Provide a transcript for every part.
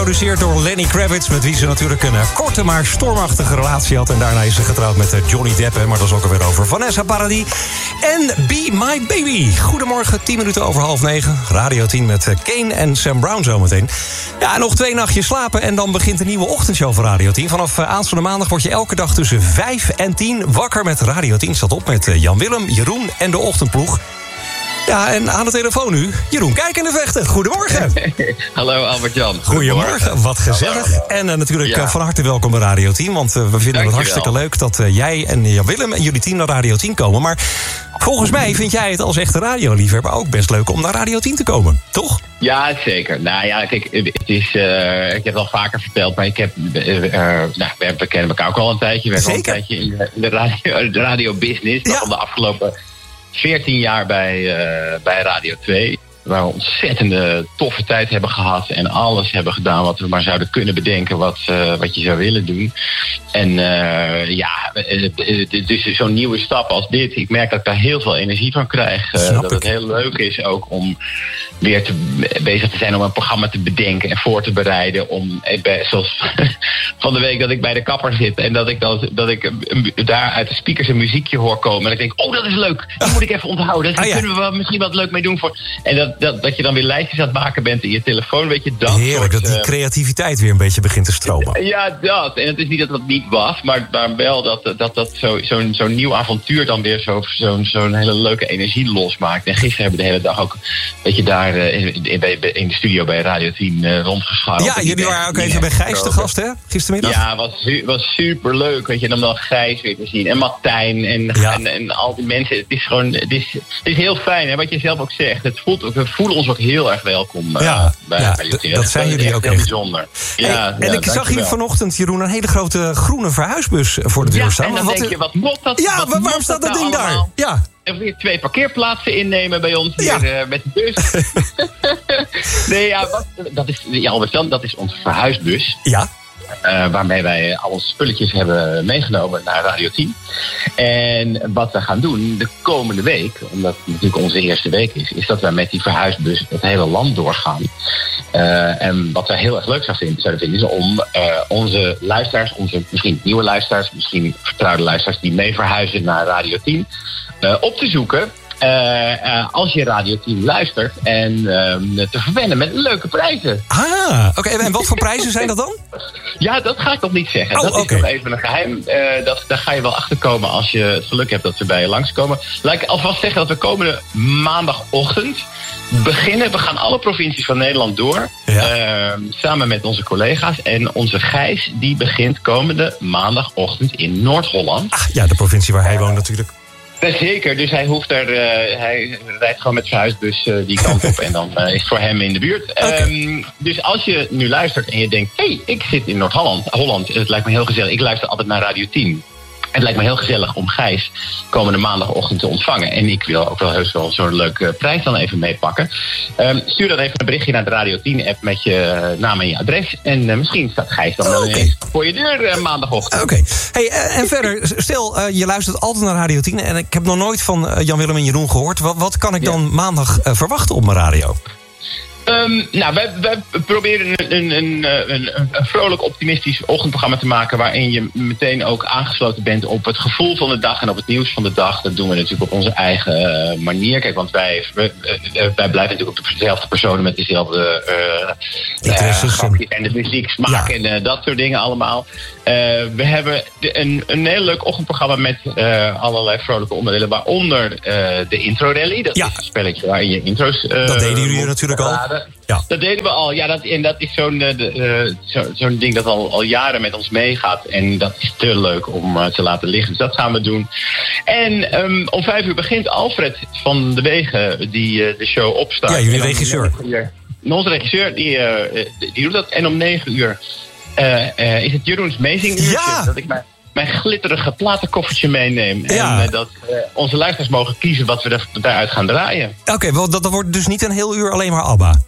geproduceerd door Lenny Kravitz, met wie ze natuurlijk een korte maar stormachtige relatie had. En daarna is ze getrouwd met Johnny Depp, maar dat is ook alweer over. Vanessa Paradis en Be My Baby. Goedemorgen, 10 minuten over 8:30. Radio 10 met Kane en Sam Brown zometeen. Ja, nog 2 nachtjes slapen en dan begint een nieuwe ochtendshow van Radio 10. Vanaf aanstaande maandag word je elke dag tussen 5 en 10 wakker met Radio 10. Staat op met Jan Willem, Jeroen en de ochtendploeg. Ja, en aan de telefoon nu, Jeroen Kijk in de Vechten. Goedemorgen. Hallo Albert-Jan. Goedemorgen, wat gezellig. Hallo. En natuurlijk van harte welkom bij Radio 10. Want we vinden het hartstikke leuk dat jij en Jan Willem en jullie team naar Radio 10 komen. Maar volgens mij vind jij het als echte radioliefhebber ook best leuk om naar Radio 10 te komen, toch? Ja, zeker. Nou ja, kijk, het is, ik heb het al vaker verteld, maar ik heb, we kennen elkaar ook al een tijdje. We hebben al een tijdje in de radio-business. Ja. Van de afgelopen 14 jaar bij Radio 2. Waar we ontzettende toffe tijd hebben gehad. En alles hebben gedaan wat we maar zouden kunnen bedenken. Wat je zou willen doen. En dus zo'n nieuwe stap als dit. Ik merk dat ik daar heel veel energie van krijg. Dat het heel leuk is ook om weer bezig te zijn om een programma te bedenken en voor te bereiden. Zoals van de week dat ik bij de kapper zit. En dat ik daar uit de speakers een muziekje hoor komen. En ik denk, oh, dat is leuk. Die moet ik even onthouden. Daar kunnen we misschien wat leuk mee doen voor. En dat je dan weer lijstjes aan het maken bent in je telefoon, weet je, dat. Heerlijk, dat die creativiteit weer een beetje begint te stromen. Ja, dat. En het is niet dat dat niet was, maar wel dat zo'n nieuw avontuur dan weer zo'n hele leuke energie losmaakt. En gisteren hebben we de hele dag ook, weet je, daar in de studio bij Radio 10 rondgeschouwd. Ja, jullie waren ook even bij Gijs te gast, hè? Gistermiddag. Ja, was super leuk, weet je, en om dan Gijs weer te zien. En Martijn en al die mensen. Het is gewoon, het is heel fijn, hè, wat je zelf ook zegt. We voelen ons ook heel erg welkom bij Radio 10. Dat zijn jullie ook heel bijzonder. Ja, en ik zag hier vanochtend, Jeroen, een hele grote groene verhuisbus voor de deur staan. En dan denk je, wat mot dat? Ja, waarom staat dat ding daar? Ja. En weer 2 parkeerplaatsen innemen bij ons hier met de bus. Nee, dat is onze verhuisbus. Ja. Waarmee wij al onze spulletjes hebben meegenomen naar Radio 10. En wat we gaan doen de komende week, omdat het natuurlijk onze eerste week is dat wij met die verhuisbus het hele land doorgaan. En wat wij heel erg leuk zouden vinden is om onze luisteraars, onze misschien nieuwe luisteraars, misschien vertrouwde luisteraars die mee verhuizen naar Radio 10, op te zoeken. Als je Radio 10 luistert en te verwennen met leuke prijzen. Oké. En wat voor prijzen zijn dat dan? Ja, dat ga ik nog niet zeggen. Dat is nog even een geheim. Daar ga je wel achter komen als je het geluk hebt dat we bij je langskomen. Laat ik alvast zeggen dat we komende maandagochtend beginnen. We gaan alle provincies van Nederland door. Ja. Samen met onze collega's. En onze Gijs, die begint komende maandagochtend in Noord-Holland. Ja, de provincie waar hij woont natuurlijk. Zeker, dus hij hij rijdt gewoon met zijn huisbus die kant op en dan is het voor hem in de buurt. Dus als je nu luistert en je denkt, hey, ik zit in Noord-Holland, het lijkt me heel gezellig, ik luister altijd naar Radio 10. Het lijkt me heel gezellig om Gijs komende maandagochtend te ontvangen. En ik wil ook wel heus wel zo'n leuke prijs dan even meepakken. Stuur dan even een berichtje naar de Radio 10-app met je naam en je adres. En misschien staat Gijs dan wel ineens voor je deur maandagochtend. Oké. Hey, en verder, stel je luistert altijd naar Radio 10. En ik heb nog nooit van Jan Willem en Jeroen gehoord. Wat kan ik dan maandag verwachten op mijn radio? Wij proberen een vrolijk optimistisch ochtendprogramma te maken waarin je meteen ook aangesloten bent op het gevoel van de dag en op het nieuws van de dag. Dat doen we natuurlijk op onze eigen manier. Kijk, want wij blijven natuurlijk ook dezelfde personen met dezelfde grapjes en de muzieksmaak en dat soort dingen allemaal. We hebben een heel leuk ochtendprogramma met allerlei vrolijke onderdelen, waaronder de intro rally. Dat is een spelletje waarin je intro's... dat deden jullie natuurlijk al. Ja. Dat deden we al. Ja, dat is zo'n ding dat al jaren met ons meegaat. En dat is te leuk om te laten liggen. Dus dat gaan we doen. En om 5:00 begint Alfred van de Wegen die de show opstart. Ja, jullie regisseur. Onze regisseur, die doet dat. En om 9:00 is het Jeroens Amazing uurtje. Dat ik mijn glitterige platenkoffertje meeneem. Ja. En dat onze luisteraars mogen kiezen wat we daaruit gaan draaien. Oké, dat wordt dus niet een heel uur alleen maar ABBA.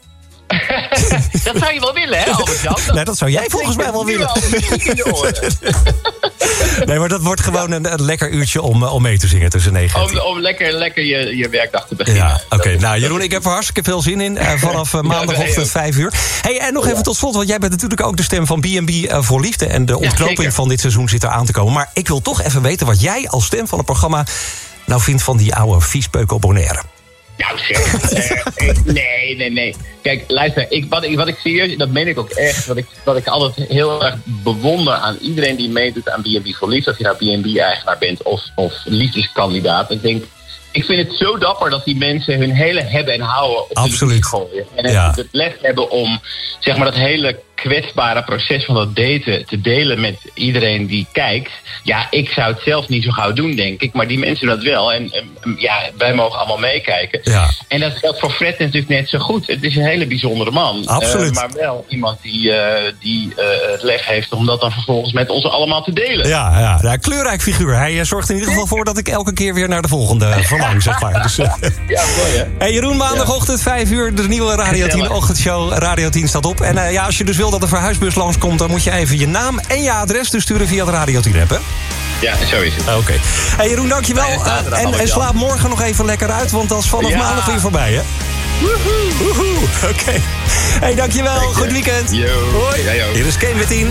Dat zou je wel willen, hè, Albert-Jan? Nee, dat zou jij volgens mij wel willen. Nee, maar dat wordt gewoon een lekker uurtje om mee te zingen tussen 9 en 10. Om lekker je werkdag te beginnen. Ja, oké. Nou, Jeroen, ik heb er hartstikke veel zin in. Vanaf maandagochtend 5 uur. Hey, en nog even tot slot, want jij bent natuurlijk ook de stem van B&B voor Liefde. En de ontknoping van dit seizoen zit er aan te komen. Maar ik wil toch even weten wat jij als stem van het programma nou vindt van die oude viespeuken op Bonaire. Nou zeg, nee. Kijk, luister, wat ik serieus, dat meen ik ook echt. Wat ik altijd heel erg bewonder aan iedereen die meedoet aan B&B voor Liefde. Of je nou B&B-eigenaar bent of liefdeskandidaat. Ik vind het zo dapper dat die mensen hun hele hebben en houden op de liefde gooien. En het lef hebben om, zeg maar, dat hele kwetsbare proces van dat daten te delen met iedereen die kijkt. Ja, ik zou het zelf niet zo gauw doen, denk ik. Maar die mensen doen dat wel. En wij mogen allemaal meekijken. Ja. En dat geldt voor Fred natuurlijk net zo goed. Het is een hele bijzondere man. Absoluut. Maar wel iemand die het lef heeft om dat dan vervolgens met ons allemaal te delen. Ja, kleurrijk figuur. Hij zorgt in ieder geval voor dat ik elke keer weer naar de volgende verlang, zeg maar. Dus, ja, mooi hè. Hey Jeroen, maandagochtend 5 uur, de nieuwe Radio 10 ochtendshow. Radio 10 staat op. En als je dus wil dat er verhuisbus langskomt, dan moet je even je naam en je adres dus sturen via de Radio 10 app, hè? Ja, zo is het. Oké. Hey Jeroen, dankjewel. En slaap morgen nog even lekker uit, want dat is vanaf maandag weer voorbij, hè? Woehoe. Oké. Hey, dankjewel. Goed weekend. Yo. Hoi. Hier is Kane met 10.